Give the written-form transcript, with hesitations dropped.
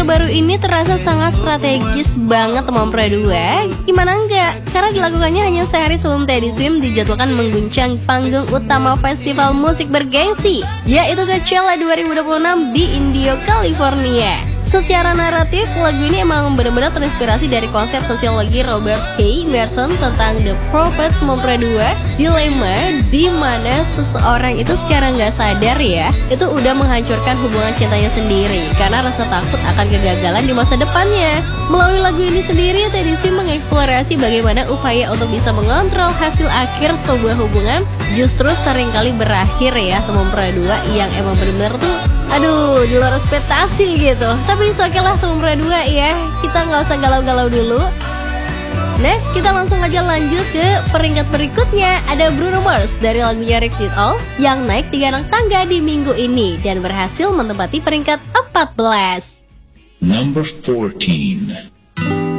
terbaru ini terasa sangat strategis banget teman-teman berdua. Gimana enggak? Karena dilakukannya hanya sehari sebelum Teddy Swims dijadwalkan mengguncang panggung utama festival musik bergengsi, yaitu Coachella 2026 di Indio, California. Secara naratif, lagu ini emang benar-benar terinspirasi dari konsep sosiologi Robert K. Merson tentang The Prophet Mempredua, dilema di mana seseorang itu secara nggak sadar ya, itu udah menghancurkan hubungan cintanya sendiri karena rasa takut akan kegagalan di masa depannya. Melalui lagu ini sendiri, Teddy Swims mengeksplorasi bagaimana upaya untuk bisa mengontrol hasil akhir sebuah hubungan justru seringkali berakhir ya teman berdua yang emang benar-benar tuh aduh, di luar ekspektasi gitu. Tapi oke lah teman berdua ya, kita nggak usah galau-galau dulu. Next, kita langsung aja lanjut ke peringkat berikutnya. Ada Bruno Mars dari lagunya Risk It All yang naik 3 anak tangga di minggu ini dan berhasil menempati peringkat 14. Number 14.